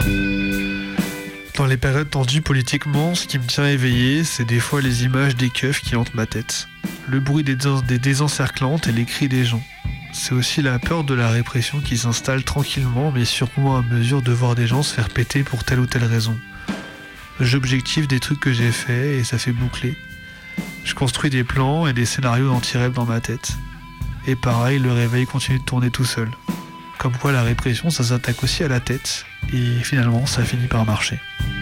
Dans les périodes tendues politiquement, ce qui me tient éveillé, c'est des fois les images des keufs qui hantent ma tête. Le bruit des désencerclantes et les cris des gens. C'est aussi la peur de la répression qui s'installe tranquillement mais sûrement à mesure de voir des gens se faire péter pour telle ou telle raison. J'objective des trucs que j'ai faits et ça fait boucler. Je construis des plans et des scénarios d'anti-rêve dans ma tête. Et pareil, le réveil continue de tourner tout seul. Comme quoi la répression, ça s'attaque aussi à la tête. Et finalement, ça finit par marcher.